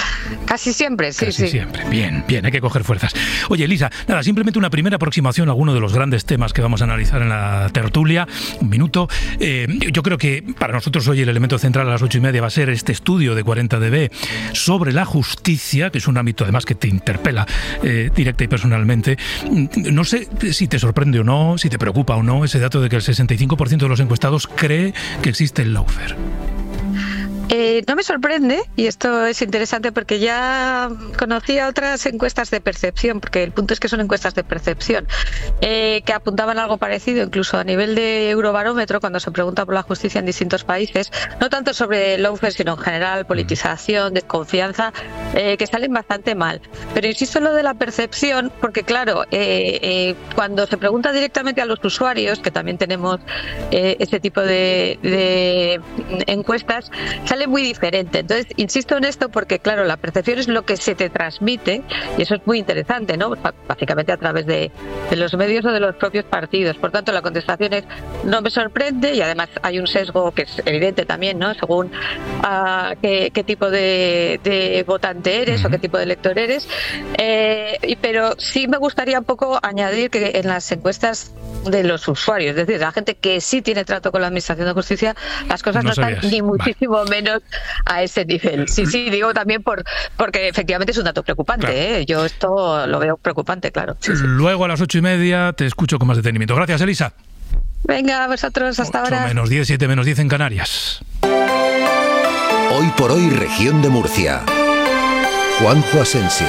Casi siempre, sí, Casi sí. siempre. Bien, bien, hay que coger fuerzas. Oye, Elisa, nada, simplemente una primera aproximación a alguno de los grandes temas que vamos a analizar en la tertulia. Un minuto. Eh, yo creo que para nosotros hoy el elemento central a las ocho y media va a ser este estudio de cuarenta D B sobre la justicia, que es un ámbito además que te interpela eh, directa y personalmente. No sé si te sorprende o no, si te preocupa o no ese dato de que el sesenta y cinco por ciento de los encuestados cree que existe el lawfare. Eh, no me sorprende, y esto es interesante porque ya conocía otras encuestas de percepción, porque el punto es que son encuestas de percepción, eh, que apuntaban algo parecido, incluso a nivel de Eurobarómetro, cuando se pregunta por la justicia en distintos países, no tanto sobre lawfare, sino en general, politización, desconfianza, eh, que salen bastante mal. Pero insisto en lo de la percepción, porque claro, eh, eh, cuando se pregunta directamente a los usuarios, que también tenemos eh, este tipo de, de encuestas, sale muy diferente. Entonces, insisto en esto porque, claro, la percepción es lo que se te transmite y eso es muy interesante, ¿no? Básicamente a través de, de los medios o de los propios partidos. Por tanto, la contestación es no me sorprende y además hay un sesgo que es evidente también, ¿no? Según uh, qué, qué tipo de, de votante eres uh-huh. o qué tipo de elector eres. Eh, y, pero sí me gustaría un poco añadir que en las encuestas de los usuarios, es decir, la gente que sí tiene trato con la Administración de Justicia, las cosas no, no están ni muchísimo vale. menos a ese nivel. Sí, sí, digo también por porque efectivamente es un dato preocupante. Claro. ¿eh? Yo esto lo veo preocupante, claro. Sí, sí. Luego a las ocho y media te escucho con más detenimiento. Gracias, Elisa. Venga, vosotros, hasta ocho ahora. menos diez, siete menos diez en Canarias. Hoy por hoy, región de Murcia. Juanjo Asensio.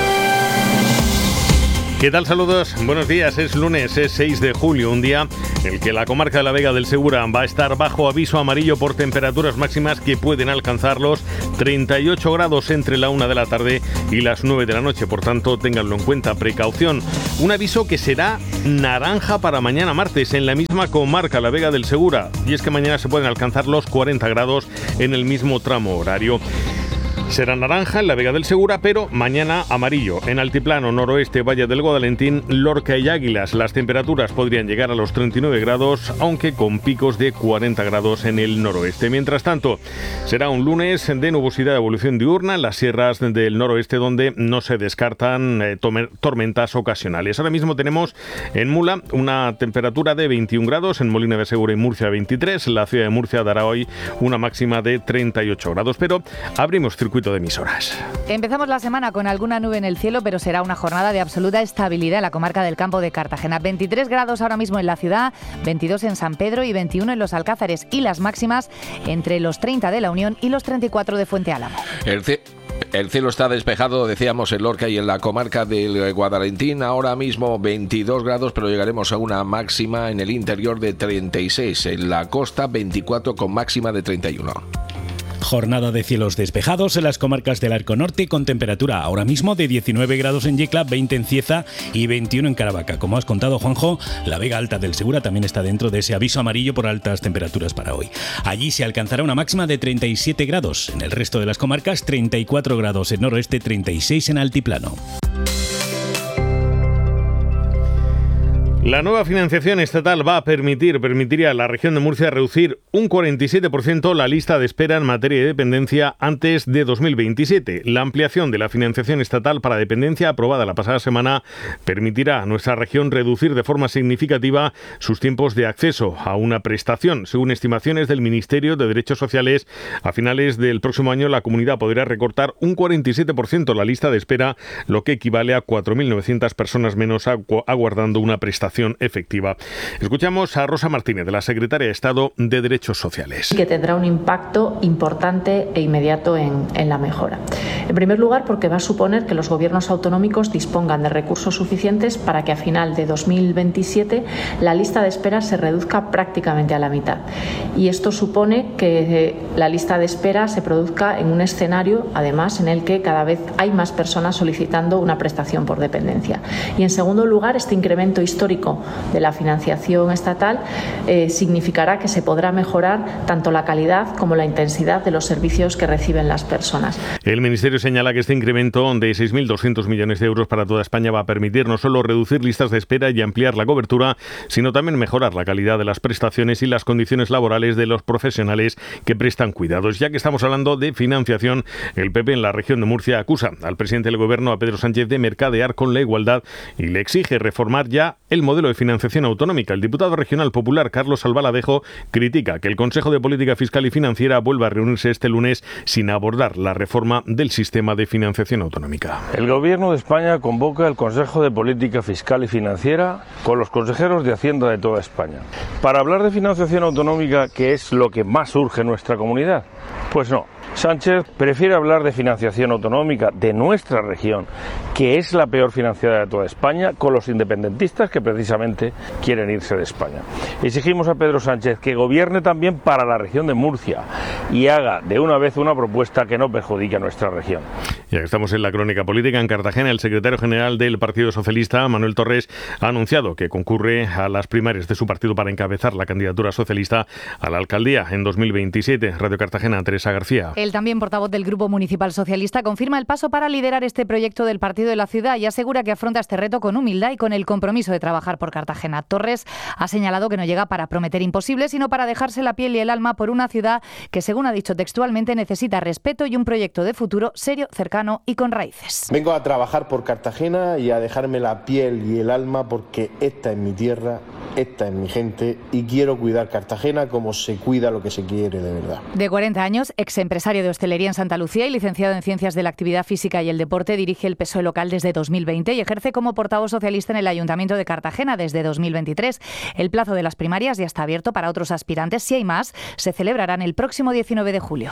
¿Qué tal? Saludos, buenos días. Es lunes, es seis de julio, un día en el que la comarca de la Vega del Segura va a estar bajo aviso amarillo por temperaturas máximas que pueden alcanzar los treinta y ocho grados entre la una de la tarde y las nueve de la noche. Por tanto, ténganlo en cuenta, precaución. Un aviso que será naranja para mañana martes en la misma comarca, la Vega del Segura. Y es que mañana se pueden alcanzar los cuarenta grados en el mismo tramo horario. Será naranja en la Vega del Segura, pero mañana amarillo. En altiplano, noroeste, Valle del Guadalentín, Lorca y Águilas. Las temperaturas podrían llegar a los treinta y nueve grados, aunque con picos de cuarenta grados en el noroeste. Mientras tanto, será un lunes de nubosidad de evolución diurna en las sierras del noroeste, donde no se descartan eh, tormentas ocasionales. Ahora mismo tenemos en Mula una temperatura de veintiún grados, en Molina de Segura y Murcia veintitrés. La ciudad de Murcia dará hoy una máxima de treinta y ocho grados, pero abrimos circuito de emisoras. Empezamos la semana con alguna nube en el cielo, pero será una jornada de absoluta estabilidad en la comarca del Campo de Cartagena. veintitrés grados ahora mismo en la ciudad, veintidós en San Pedro y veintiuno en Los Alcázares, y las máximas entre los treinta de La Unión y los treinta y cuatro de Fuente Álamo. El C El cielo está despejado, decíamos, en Lorca y en la comarca del Guadalentín. Ahora mismo veintidós grados, pero llegaremos a una máxima en el interior de treinta y seis. En la costa veinticuatro con máxima de treinta y uno. Jornada de cielos despejados en las comarcas del Arco Norte, con temperatura ahora mismo de diecinueve grados en Yecla, veinte en Cieza y veintiuno en Caravaca. Como has contado, Juanjo, la Vega Alta del Segura también está dentro de ese aviso amarillo por altas temperaturas para hoy. Allí se alcanzará una máxima de treinta y siete grados. En el resto de las comarcas, treinta y cuatro grados en noroeste, treinta y seis en altiplano. La nueva financiación estatal va a permitir, permitiría a la región de Murcia reducir un cuarenta y siete por ciento la lista de espera en materia de dependencia antes de dos mil veintisiete. La ampliación de la financiación estatal para dependencia aprobada la pasada semana permitirá a nuestra región reducir de forma significativa sus tiempos de acceso a una prestación. Según estimaciones del Ministerio de Derechos Sociales, a finales del próximo año la comunidad podrá recortar un cuarenta y siete por ciento la lista de espera, lo que equivale a cuatro mil novecientas personas menos agu- aguardando una prestación efectiva. Escuchamos a Rosa Martínez, de la Secretaria de Estado de Derechos Sociales. Que tendrá un impacto importante e inmediato en, en la mejora. En primer lugar, porque va a suponer que los gobiernos autonómicos dispongan de recursos suficientes para que a final de dos mil veintisiete la lista de espera se reduzca prácticamente a la mitad. Y esto supone que la lista de espera se produzca en un escenario, además, en el que cada vez hay más personas solicitando una prestación por dependencia. Y en segundo lugar, este incremento histórico público de la financiación estatal eh, significará que se podrá mejorar tanto la calidad como la intensidad de los servicios que reciben las personas. El Ministerio señala que este incremento de seis mil doscientos millones de euros para toda España va a permitir no solo reducir listas de espera y ampliar la cobertura, sino también mejorar la calidad de las prestaciones y las condiciones laborales de los profesionales que prestan cuidados. Ya que estamos hablando de financiación, el P P en la región de Murcia acusa al presidente del Gobierno, a Pedro Sánchez, de mercadear con la igualdad y le exige reformar ya el modelo de financiación autonómica. El diputado regional popular Carlos Albaladejo critica que el Consejo de Política Fiscal y Financiera vuelva a reunirse este lunes sin abordar la reforma del sistema de financiación autonómica. El Gobierno de España convoca el Consejo de Política Fiscal y Financiera con los consejeros de Hacienda de toda España para hablar de financiación autonómica, que es lo que más urge en nuestra comunidad. Pues no. Sánchez prefiere hablar de financiación autonómica de nuestra región, que es la peor financiada de toda España, con los independentistas que precisamente quieren irse de España. Exigimos a Pedro Sánchez que gobierne también para la región de Murcia y haga de una vez una propuesta que no perjudique a nuestra región. Ya que estamos en la crónica política, en Cartagena, el secretario general del Partido Socialista, Manuel Torres, ha anunciado que concurre a las primarias de su partido para encabezar la candidatura socialista a la alcaldía en dos mil veintisiete. Radio Cartagena, Teresa García. El también portavoz del Grupo Municipal Socialista confirma el paso para liderar este proyecto del partido de la ciudad y asegura que afronta este reto con humildad y con el compromiso de trabajar por Cartagena. Torres ha señalado que no llega para prometer imposible, sino para dejarse la piel y el alma por una ciudad que, según ha dicho textualmente, necesita respeto y un proyecto de futuro serio, cercano y con raíces. Vengo a trabajar por Cartagena y a dejarme la piel y el alma porque esta es mi tierra, esta es mi gente y quiero cuidar Cartagena como se cuida lo que se quiere de verdad. De cuarenta años, ex empresario de hostelería en Santa Lucía y licenciado en Ciencias de la Actividad Física y el Deporte, dirige el P S O E local desde dos mil veinte y ejerce como portavoz socialista en el Ayuntamiento de Cartagena desde dos mil veintitrés. El plazo de las primarias ya está abierto para otros aspirantes. Si hay más, se celebrarán el próximo diecinueve de julio.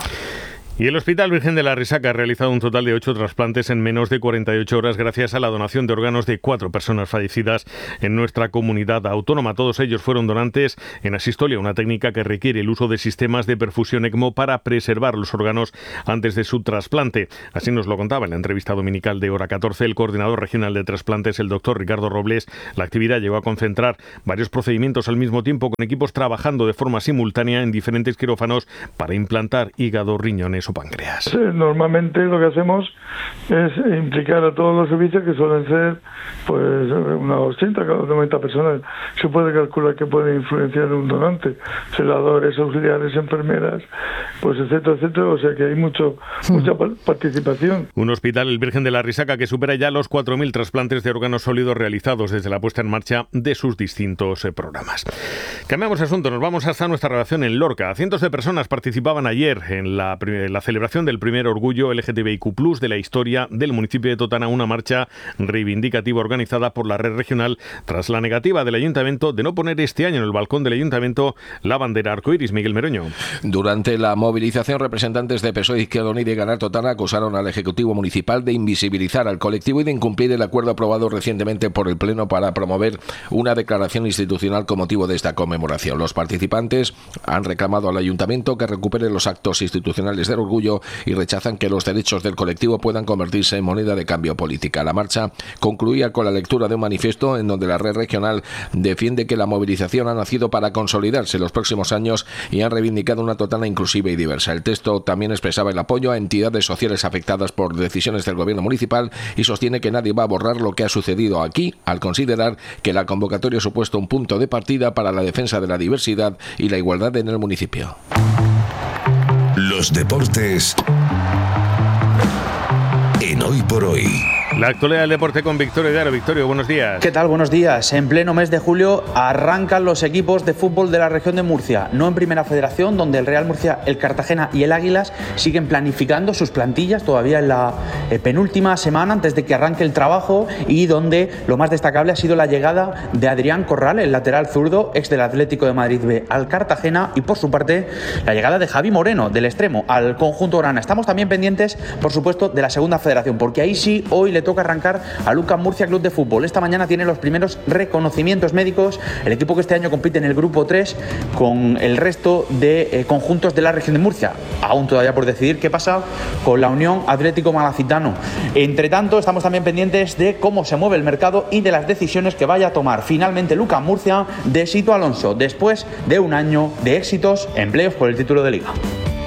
Y el Hospital Virgen de la Risaca ha realizado un total de ocho trasplantes en menos de cuarenta y ocho horas gracias a la donación de órganos de cuatro personas fallecidas en nuestra comunidad autónoma. Todos ellos fueron donantes en asistolia, una técnica que requiere el uso de sistemas de perfusión ECMO para preservar los órganos antes de su trasplante. Así nos lo contaba en la entrevista dominical de Hora catorce el coordinador regional de trasplantes, el doctor Ricardo Robles. La actividad llegó a concentrar varios procedimientos al mismo tiempo, con equipos trabajando de forma simultánea en diferentes quirófanos para implantar hígado, riñones o páncreas. Normalmente lo que hacemos es implicar a todos los servicios, que suelen ser pues unas ochenta, noventa personas. Se puede calcular que puede influenciar un donante, celadores, auxiliares, enfermeras, pues etcétera, etcétera. O sea que hay mucho mucha participación. Un hospital, el Virgen de la Risaca, que supera ya los cuatro mil trasplantes de órganos sólidos realizados desde la puesta en marcha de sus distintos programas. Cambiamos de asunto, nos vamos hasta nuestra redacción en Lorca. Cientos de personas participaban ayer en la, la celebración del primer orgullo L G T B I Q plus de la historia del municipio de Totana, una marcha reivindicativa organizada por la red regional tras la negativa del ayuntamiento de no poner este año en el balcón del ayuntamiento la bandera arcoíris. Miguel Meroño. Durante la movilización, representantes de P S O E, Izquierda Unida y Ganar Totana acusaron al Ejecutivo Municipal de invisibilizar al colectivo y de incumplir el acuerdo aprobado recientemente por el Pleno para promover una declaración institucional con motivo de esta conmemoración. Los participantes han reclamado al ayuntamiento que recupere los actos institucionales del orgullo y rechazan que los derechos del colectivo puedan convertirse en moneda de cambio política. La marcha concluía con la lectura de un manifiesto en donde la red regional defiende que la movilización ha nacido para consolidarse en los próximos años y han reivindicado una Totana inclusiva y diversa. El texto también expresaba el apoyo a entidades sociales afectadas por decisiones del gobierno municipal y sostiene que nadie va a borrar lo que ha sucedido aquí, al considerar que la convocatoria ha supuesto un punto de partida para la defensa de la diversidad y la igualdad en el municipio. Los deportes en Hoy por Hoy. La actualidad del deporte con Victorio Diaro. Victorio, buenos días. ¿Qué tal? Buenos días. En pleno mes de julio arrancan los equipos de fútbol de la región de Murcia, no en Primera Federación, donde el Real Murcia, el Cartagena y el Águilas siguen planificando sus plantillas todavía en la eh, penúltima semana antes de que arranque el trabajo, y donde lo más destacable ha sido la llegada de Adrián Corral, el lateral zurdo, ex del Atlético de Madrid B, al Cartagena, y por su parte la llegada de Javi Moreno, del extremo, al conjunto grana. Estamos también pendientes, por supuesto, de la Segunda Federación, porque ahí sí hoy le toca arrancar a Lucas Murcia Club de Fútbol. Esta mañana tiene los primeros reconocimientos médicos el equipo que este año compite en el grupo tres con el resto de eh, conjuntos de la región de Murcia. Aún todavía por decidir qué pasa con la Unión Atlético Malacitano. Entre tanto, estamos también pendientes de cómo se mueve el mercado y de las decisiones que vaya a tomar finalmente Lucas Murcia de Sito Alonso después de un año de éxitos en playoffs por el título de Liga.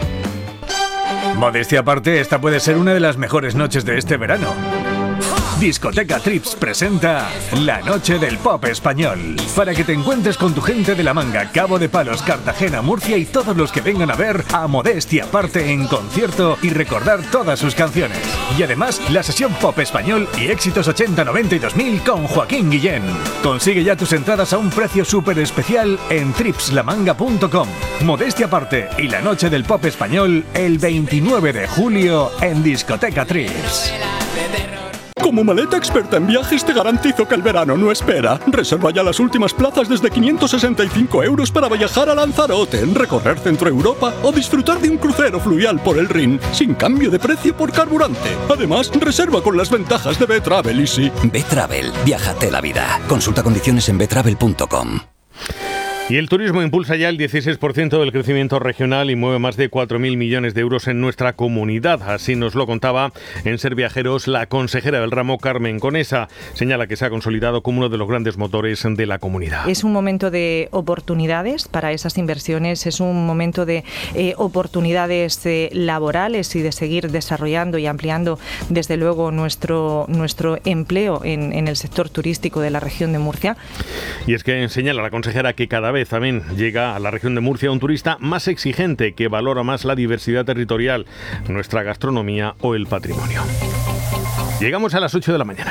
Modestia aparte, esta puede ser una de las mejores noches de este verano. Discoteca Trips presenta La Noche del Pop Español, para que te encuentres con tu gente de La Manga, Cabo de Palos, Cartagena, Murcia y todos los que vengan a ver a Modestia aparte en concierto y recordar todas sus canciones. Y además, la sesión Pop Español y éxitos ochenta, noventa y dos mil con Joaquín Guillén. Consigue ya tus entradas a un precio súper especial en trips la manga punto com. Modestia aparte y La Noche del Pop Español el veintinueve de julio en Discoteca Trips. Como maleta experta en viajes te garantizo que el verano no espera. Reserva ya las últimas plazas desde quinientos sesenta y cinco euros para viajar a Lanzarote, recorrer Centro Europa o disfrutar de un crucero fluvial por el Rin, sin cambio de precio por carburante. Además, reserva con las ventajas de B-Travel Easy. B-Travel, viájate la vida. Consulta condiciones en b travel punto com. Y el turismo impulsa ya el dieciséis por ciento del crecimiento regional y mueve más de cuatro mil millones de euros en nuestra comunidad. Así nos lo contaba en Ser Viajeros la consejera del ramo, Carmen Conesa. Señala que se ha consolidado como uno de los grandes motores de la comunidad. Es un momento de oportunidades para esas inversiones, es un momento de eh, oportunidades eh, laborales y de seguir desarrollando y ampliando desde luego nuestro, nuestro empleo en, en el sector turístico de la región de Murcia. Y es que señala la consejera que cada vez también llega a la región de Murcia un turista más exigente que valora más la diversidad territorial, nuestra gastronomía o el patrimonio. Llegamos a las ocho de la mañana.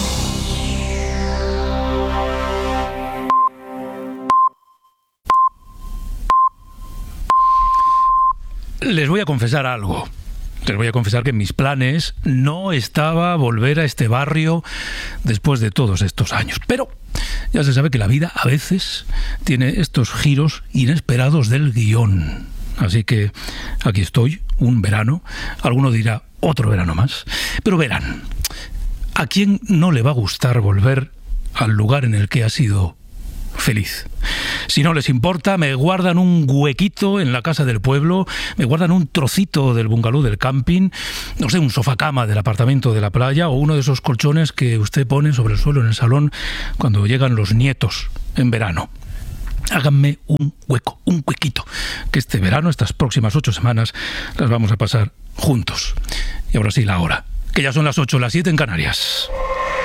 Les voy a confesar algo. Les voy a confesar que en mis planes no estaba volver a este barrio después de todos estos años. Pero ya se sabe que la vida a veces tiene estos giros inesperados del guión. Así que aquí estoy, un verano. Alguno dirá otro verano más. Pero verán, ¿a quién no le va a gustar volver al lugar en el que ha sido feliz? Si no les importa, me guardan un huequito en la casa del pueblo, me guardan un trocito del bungalow del camping, no sé, un sofá cama del apartamento de la playa o uno de esos colchones que usted pone sobre el suelo en el salón cuando llegan los nietos en verano. Háganme un hueco, un huequito, que este verano, estas próximas ocho semanas, las vamos a pasar juntos. Y ahora sí, la hora, que ya son las ocho, las siete en Canarias.